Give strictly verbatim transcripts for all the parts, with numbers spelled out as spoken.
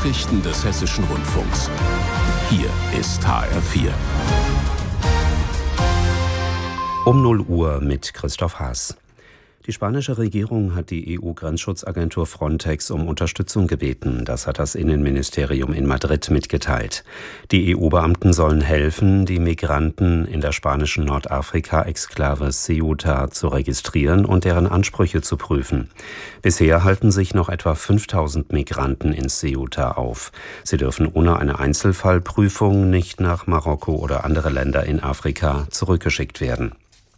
Nachrichten des Hessischen Rundfunks. Hier ist H R vier. Um null Uhr mit Christoph Haas. Die spanische Regierung hat die E U-Grenzschutzagentur Frontex um Unterstützung gebeten. Das hat das Innenministerium in Madrid mitgeteilt. Die E U-Beamten sollen helfen, die Migranten in der spanischen Nordafrika-Exklave Ceuta zu registrieren und deren Ansprüche zu prüfen. Bisher halten sich noch etwa fünftausend Migranten in Ceuta auf. Sie dürfen ohne eine Einzelfallprüfung nicht nach Marokko oder andere Länder in Afrika zurückgeschickt werden.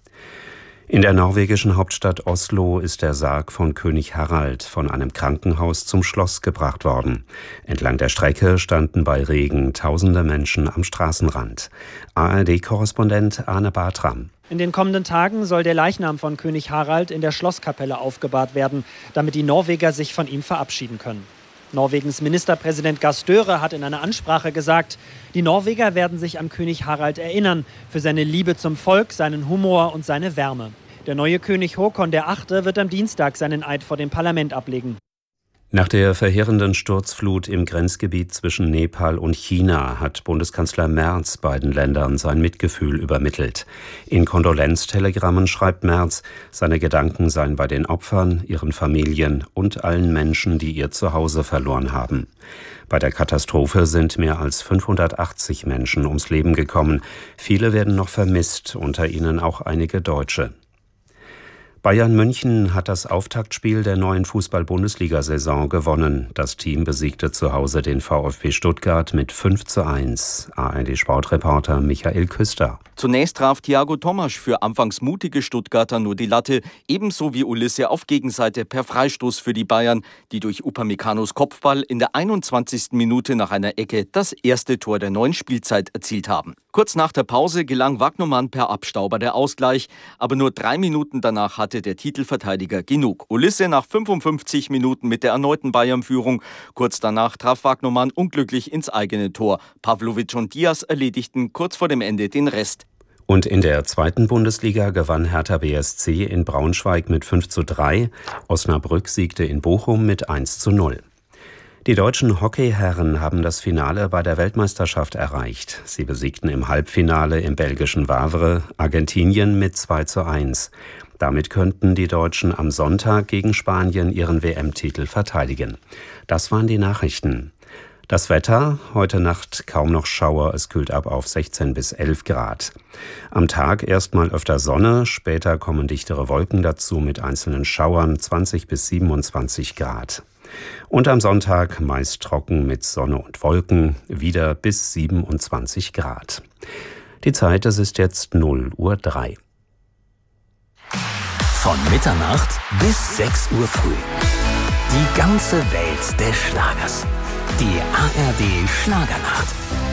In der norwegischen Hauptstadt Oslo ist der Sarg von König Harald von einem Krankenhaus zum Schloss gebracht worden. Entlang der Strecke standen bei Regen tausende Menschen am Straßenrand. A R D-Korrespondent Arne Bartram. In den kommenden Tagen soll der Leichnam von König Harald in der Schlosskapelle aufgebahrt werden, damit die Norweger sich von ihm verabschieden können. Norwegens Ministerpräsident Gahr Støre hat in einer Ansprache gesagt, die Norweger werden sich an König Harald erinnern, für seine Liebe zum Volk, seinen Humor und seine Wärme. Der neue König Håkon der Achte wird am Dienstag seinen Eid vor dem Parlament ablegen. Nach der verheerenden Sturzflut im Grenzgebiet zwischen Nepal und China hat Bundeskanzler Merz beiden Ländern sein Mitgefühl übermittelt. In Kondolenztelegrammen schreibt Merz, seine Gedanken seien bei den Opfern, ihren Familien und allen Menschen, die ihr Zuhause verloren haben. Bei der Katastrophe sind mehr als fünfhundertachtzig Menschen ums Leben gekommen. Viele werden noch vermisst, unter ihnen auch einige Deutsche. Bayern München hat das Auftaktspiel der neuen Fußball-Bundesliga-Saison gewonnen. Das Team besiegte zu Hause den VfB Stuttgart mit fünf zu eins. A R D-Sportreporter Michael Küster. Zunächst traf Thiago Tomasch für anfangs mutige Stuttgarter nur die Latte, ebenso wie Ulisse auf Gegenseite per Freistoß für die Bayern, die durch Upamecano's Kopfball in der einundzwanzigsten Minute nach einer Ecke das erste Tor der neuen Spielzeit erzielt haben. Kurz nach der Pause gelang Wagnumann per Abstauber der Ausgleich, aber nur drei Minuten danach hatte der Titelverteidiger genug. Ulisse nach fünfundfünfzig Minuten mit der erneuten Bayern-Führung. Kurz danach traf Wagnumann unglücklich ins eigene Tor. Pavlovic und Diaz erledigten kurz vor dem Ende den Rest. Und in der zweiten Bundesliga gewann Hertha B S C in Braunschweig mit fünf zu drei. Osnabrück siegte in Bochum mit eins zu null. Die deutschen Hockeyherren haben das Finale bei der Weltmeisterschaft erreicht. Sie besiegten im Halbfinale im belgischen Wavre Argentinien mit zwei zu eins. Damit könnten die Deutschen am Sonntag gegen Spanien ihren W M-Titel verteidigen. Das waren die Nachrichten. Das Wetter, heute Nacht kaum noch Schauer, es kühlt ab auf sechzehn bis elf Grad. Am Tag erstmal öfter Sonne, später kommen dichtere Wolken dazu mit einzelnen Schauern, zwanzig bis siebenundzwanzig Grad. Und am Sonntag meist trocken mit Sonne und Wolken, wieder bis siebenundzwanzig Grad. Die Zeit, es ist jetzt null Uhr drei. Von Mitternacht bis sechs Uhr früh. Die ganze Welt des Schlagers. Die A R D Schlagernacht.